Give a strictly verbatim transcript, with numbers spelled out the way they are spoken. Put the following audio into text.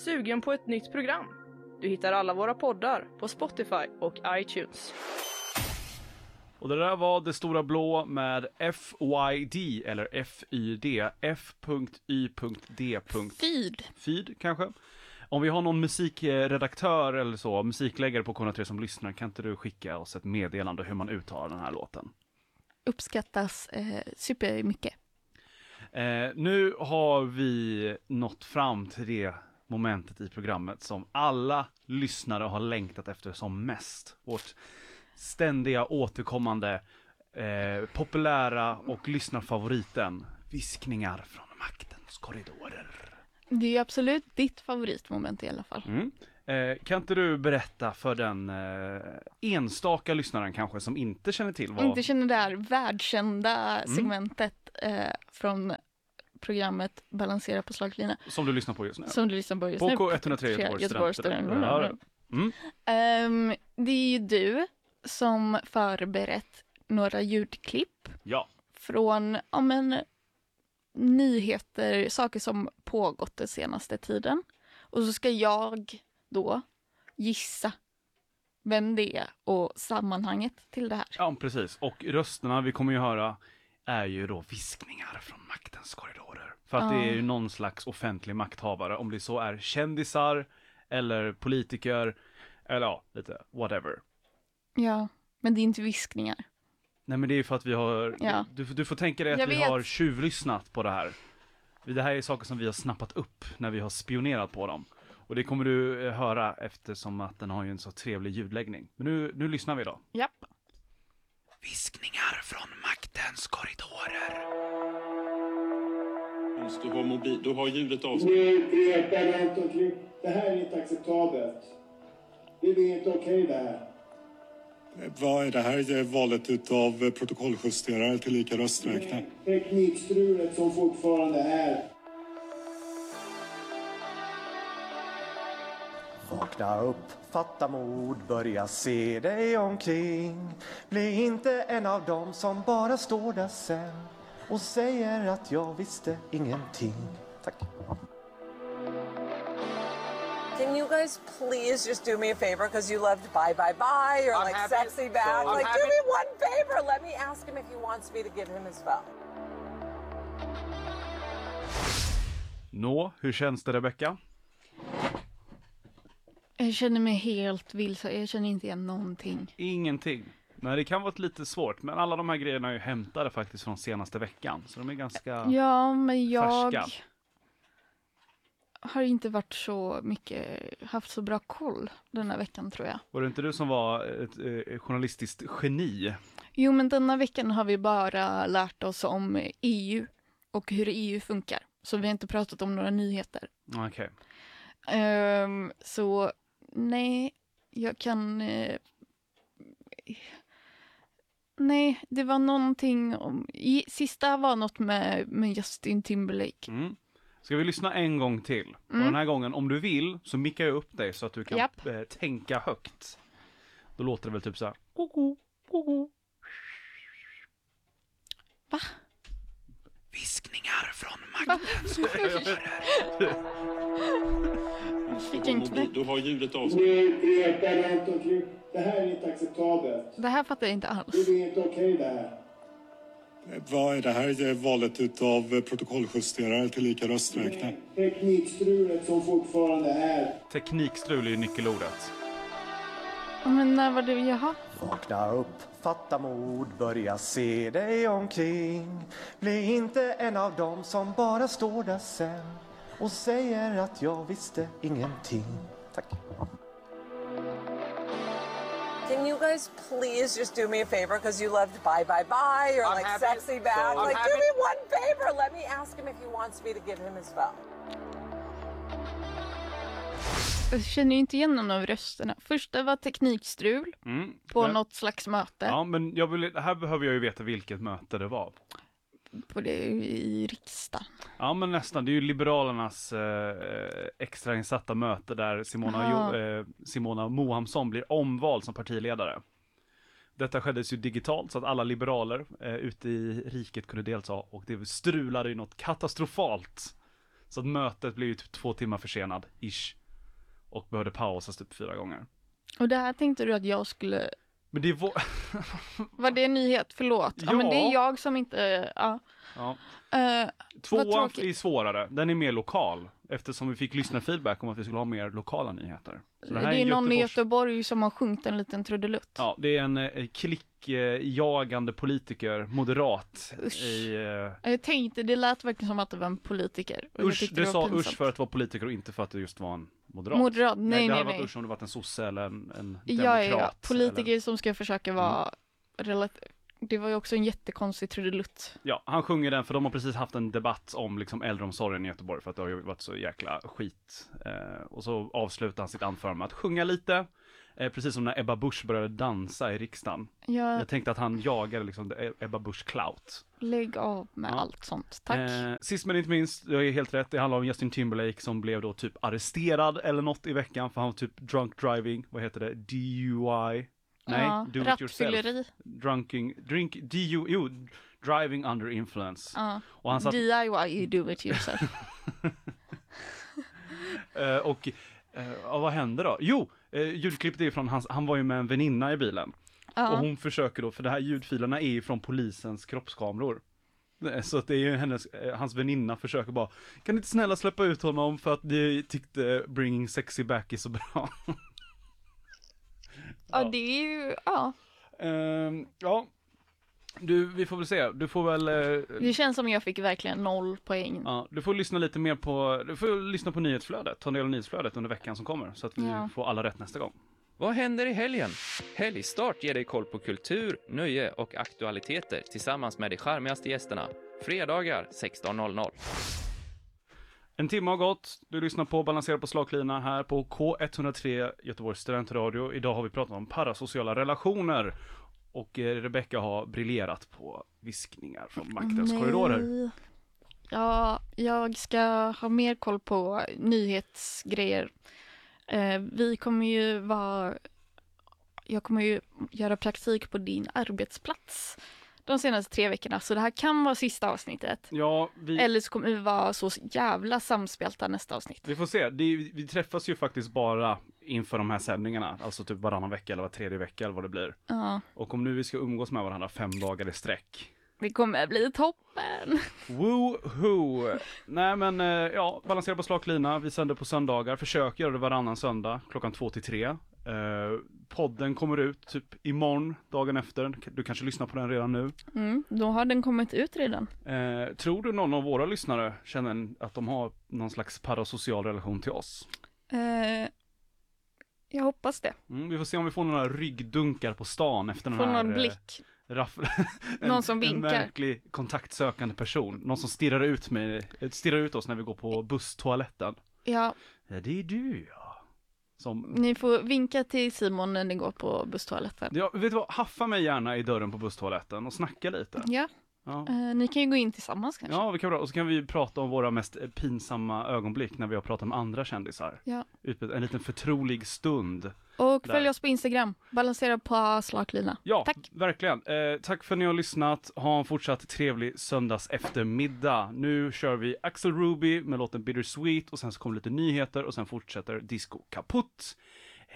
Sugen på ett nytt program? Du hittar alla våra poddar på Spotify och iTunes. Och det där var Det Stora Blå med F Y D eller F Y D, F Y D. Feed. Feed kanske. Om vi har någon musikredaktör eller så, musikläggare på K noll tre som lyssnar, kan inte du skicka oss ett meddelande hur man uttalar den här låten? Uppskattas eh, supermycket. Eh, nu har vi nått fram till det momentet i programmet som alla lyssnare har längtat efter som mest. Vårt ständiga återkommande eh, populära och lyssnarfavoriten, viskningar från maktens korridorer. Det är ju absolut ditt favoritmoment i alla fall. Mm. Eh, kan inte du berätta för den eh, enstaka lyssnaren kanske som inte känner till vad... Inte känner det här världskända mm. segmentet eh, från programmet Balansera på slaglina. Som du lyssnar på just nu. Som du lyssnar på just på nu. På K ett noll tre Göteborgs studenter. Mm. Um, det är ju du som förberett några ljudklipp. Ja. Från, ja men, nyheter, saker som pågått den senaste tiden. Och så ska jag då gissa vem det är och sammanhanget till det här. Ja, precis. Och rösterna vi kommer ju höra är ju då viskningar från maktens korridorer. För att ja. det är ju någon slags offentlig makthavare, om det så är kändisar eller politiker eller ja, lite whatever. Ja, men det är inte viskningar. Nej, men det är ju för att vi har... Ja. Du, du får tänka dig att Jag vi vet. har tjuvlyssnat på det här. Det här är saker som vi har snappat upp när vi har spionerat på dem. Och det kommer du eh, höra eftersom att den har ju en så trevlig ljudläggning. Men nu, nu lyssnar vi då. Japp. Viskningar från maktens korridorer. Du har, mobil, du har ljudet av. Det här är inte acceptabelt. Det är inte okej det här. Vad är det här? Det är valet utav protokolljusterare till lika rösträkning. Teknikstrulet som fortfarande är. Vakna upp, fatta mod, börja se dig omkring. Bli inte en av dem som bara står där sen och säger att jag visste ingenting. Tack. Can you guys please just do me a favor because you loved Bye Bye Bye or I'm like happy. Sexy Back. So like happy. do me one favor. Let me ask him if he wants me to give him his phone. Nå, hur känns det, Rebecca? Jag känner mig helt vilse. Jag känner inte igen någonting. Ingenting. Nej, det kan vara lite svårt. Men alla de här grejerna är ju hämtade faktiskt från senaste veckan. Så de är ganska Ja, men jag färska. Har inte varit så mycket, haft så bra koll den här veckan, tror jag. Var det inte du som var ett eh, journalistiskt geni? Jo, men denna veckan har vi bara lärt oss om E U och hur E U funkar. Så vi har inte pratat om några nyheter. Okej. Okay. Um, så nej, jag kan... Uh, nej, det var någonting om... I, sista var något med, med Justin Timberlake. Mm. Ska vi lyssna en gång till? Mm. Och den här gången, om du vill, så mickar jag upp dig så att du kan Japp. eh, tänka högt. Då låter det väl typ så här. Koko, koko. Va? Viskningar från maktens korridorer. Du har ljudet av. Det här är inte acceptabelt. Det här fattar jag inte alls. Det är inte okej det här. Vad är det här? Det är valet utav protokolljusterare till lika rösträkning. Teknikstrulet som fortfarande är. Teknikstrul är ju nyckelordet. Men när var det, jaha? Vakna upp, fatta mod, börja se dig omkring. Bli inte en av dem som bara står där sen och säger att jag visste ingenting. Tack. Can you guys please just do me a favor because you loved Bye Bye Bye or I'm like happy. Sexy Back. So like happy. do me one favor. Let me ask him if he wants me to give him his phone. Jag känner ju inte igen någon av rösterna. Första var teknikstrul Mm. på men, något slags möte. Ja, men jag vill, här behöver jag ju veta vilket möte det var. På det i riksdagen. Ja, men nästan. Det är ju Liberalernas eh, extrainsatta möte där Simona, jo, eh, Simona Mohamsson blir omvald som partiledare. Detta skeddes ju digitalt så att alla liberaler eh, ute i riket kunde delta och det strulade ju något katastrofalt Så att mötet blev ju typ två timmar försenad, ish. Och behövde pausas typ fyra gånger. Och det här tänkte du att jag skulle... Men det var... Var det en nyhet? Förlåt. Ja, Ja. men det är jag som inte... Ja. ja. Uh, Tvåan tråkigt. är svårare, den är mer lokal. Eftersom vi fick lyssna feedback om att vi skulle ha mer lokala nyheter. Så det här är någon i Göteborgs- Göteborg som har sjungit en liten trudelutt. Ja, det är en eh, klickjagande politiker, moderat. Usch. I, eh, Jag tänkte, det lät verkligen som att det var en politiker. Och jag usch, tyckte du det var sa pinsamt. usch för att vara politiker och inte för att det just var en moderat. Moderat, nej, det nej, hade nej. varit usch om det varit en sosse eller en, en Ja, demokrat. ja, ja. Politiker Eller... som ska försöka vara relativt... Det var ju också en jättekonstig trudelutt. Ja, han sjunger den för de har precis haft en debatt om liksom äldreomsorgen i Göteborg för att det har ju varit så jäkla skit. Eh, och så avslutar han sitt anförande med att sjunga lite. Eh, precis som när Ebba Busch började dansa i riksdagen. Jag Jag tänkte att han jagade liksom det- Ebba Busch clout. lägg av med Ja. allt sånt. Tack. Eh, sist men inte minst, det är helt rätt, det handlar om Justin Timberlake som blev då typ arresterad eller något i veckan för han var typ drunk driving, vad heter det, D U I? Nej, ja, do it yourself. rattfylleri. Drunking, drink, D U, jo, driving under influence. Ja. Och han satt, D I Y, you do it yourself. eh, och eh, ja, vad hände då? Jo, eh, ljudklippet är från hans, han var ju med en väninna i bilen. Ja. Och hon försöker då, för det här ljudfilerna är ju från polisens kroppskameror. Eh, Så att det är ju hennes, eh, hans väninna försöker bara, kan ni inte snälla släppa ut honom för att ni tyckte Bringing Sexy Back är så bra. Ja, det är ju, ja. Ehm, ja, du, vi får väl se. Du får väl, eh, Det känns som jag fick verkligen noll poäng. ja, du får lyssna lite mer på, du får lyssna på nyhetsflödet, ta en del av nyhetsflödet under veckan som kommer, så att vi Ja. får alla rätt nästa gång. Vad händer i helgen? Helgstart ger dig koll på kultur, nöje och aktualiteter tillsammans med de charmigaste gästerna. Fredagar sexton noll noll. En timme har gått, du lyssnar på Balanserat på slaklina här på K etthundratre Göteborgs studentradio. Idag har vi pratat om parasociala relationer och eh, Rebecca har briljerat på viskningar från maktens Nej. korridorer. Ja, jag ska ha mer koll på nyhetsgrejer. Eh, vi kommer ju vara... Jag kommer ju göra praktik på din arbetsplats de senaste tre veckorna. Så det här kan vara sista avsnittet. Ja, vi, Eller så kommer vi vara så jävla samspelta nästa avsnitt. vi får se. Det, vi träffas ju faktiskt bara inför de här sändningarna. Alltså typ varannan vecka eller var tredje vecka eller vad det blir. Ja, Och om nu vi ska umgås med varandra fem dagar i sträck. det kommer bli toppen. Woohoo! Nej men eh, ja, Balansera på slaklina. Vi sänder på söndagar. Försök göra det varannan söndag klockan två till tre. Eh, podden kommer ut typ imorgon, dagen efter. Du kanske lyssnar på den redan nu. Mm, då har den kommit ut redan. Eh, tror du någon av våra lyssnare känner att de har någon slags parasocial relation till oss? Eh, jag hoppas det. Mm, vi får se om vi får några ryggdunkar på stan efter den Får här... någon eh, blick. Raff... en, Någon som En vinkar. märklig kontaktsökande person. Någon som stirrar ut, med, eh, stirrar ut oss när vi går på busstoaletten. Ja, Ja, det är du ja. Som... ni får vinka till Simon när ni går på busstoaletten. Ja, vet du vad? Haffa mig gärna i dörren på busstoaletten och snacka lite. Ja, Ja, eh, ni kan ju gå in tillsammans kanske. ja vi kan bra. Och så kan vi prata om våra mest eh, pinsamma ögonblick när vi har pratat med andra kändisar. Ja. Utbyt- En liten förtrolig stund. Och Där. följ oss på Instagram. Balansera på slaklina. Ja, Tack. verkligen. Eh, tack för att ni har lyssnat. Ha en fortsatt trevlig söndags eftermiddag. Nu kör vi Axel Ruby med låten Bittersweet och sen så kommer lite nyheter och sen fortsätter Disco Kaputt.